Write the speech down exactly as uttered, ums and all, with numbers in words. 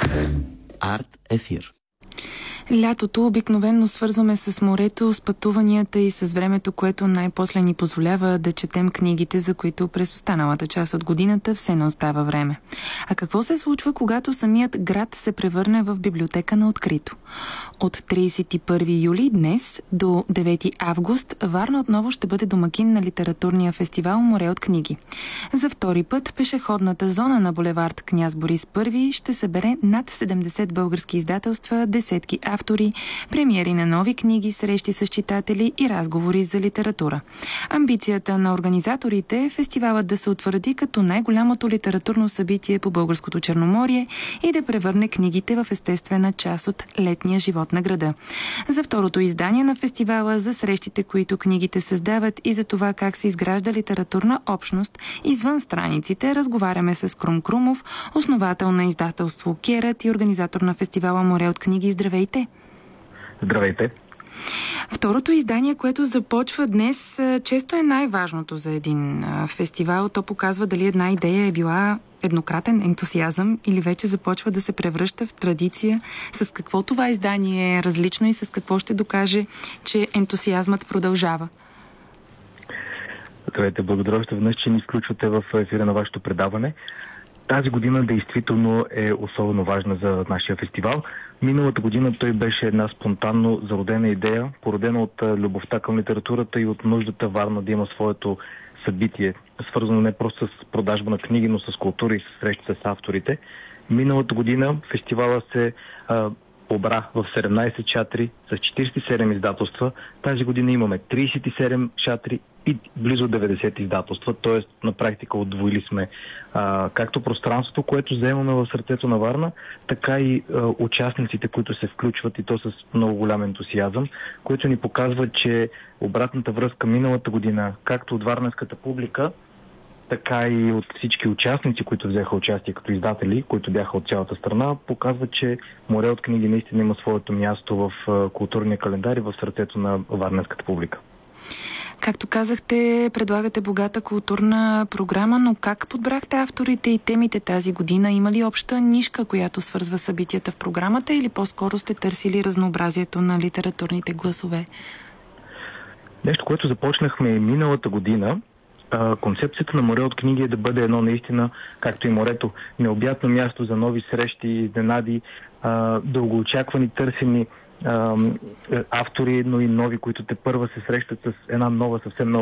Арт ефир. Лятото обикновено свързваме с морето, с пътуванията и с времето, което най-после ни позволява да четем книгите, за които през останалата част от годината все не остава време. А какво се случва, когато самият град се превърне в библиотека на открито? От тридесет и първи юли днес до девети август Варна отново ще бъде домакин на литературния фестивал Море от книги. За втори път пешеходната зона на булевард Княз Борис Първи ще събере над седемдесет български издателства, десетки автори, премиери на нови книги, срещи с читатели и разговори за литература. Амбицията на организаторите е фестивалът да се утвърди като най-голямото литературно събитие по българското Черноморие и да превърне книгите в естествена част от летния живот на града. За второто издание на фестивала, за срещите, които книгите създават и за това как се изгражда литературна общност извън страниците, разговаряме с Крум Крумов, основател на издателство Керът и организатор на фестивала Море от книги. Здравейте! Здравейте! Второто издание, което започва днес, често е най-важното за един фестивал. То показва дали една идея е била еднократен ентусиазъм или вече започва да се превръща в традиция. С какво това издание е различно и с какво ще докаже, че ентусиазмът продължава? Здравейте, благодаря още веднъж, че ни включвате в ефира на вашето предаване. Тази година действително е особено важна за нашия фестивал. Миналата година той беше една спонтанно зародена идея, породена от любовта към литературата и от нуждата Варна да има своето събитие, свързано не просто с продажба на книги, но с култура и с срещи с авторите. Миналата година фестивала се а, обра в седемнадесет шатри с четиридесет и седем издателства. Тази година имаме тридесет и седем шатри и близо деветдесет издателства, т.е. на практика удвоили сме а, както пространството, което заемаме в сърцето на Варна, така и а, участниците, които се включват и то с много голям ентусиазъм, което ни показва, че обратната връзка миналата година, както от варненската публика, така и от всички участници, които взеха участие като издатели, които бяха от цялата страна, показва, че Море от книги наистина има своето място в културния календар и в сърцето на варненската публика. Както казахте, предлагате богата културна програма, но как подбрахте авторите и темите тази година? Има ли обща нишка, която свързва събитията в програмата, или по-скоро сте търсили разнообразието на литературните гласове? Нещо, което започнахме миналата година. Концепцията на Море от книги е да бъде едно наистина, както и морето, необятно място за нови срещи, изненади, дългоочаквани, търсени автори, но и нови, които те първа се срещат с една нова, съвсем нова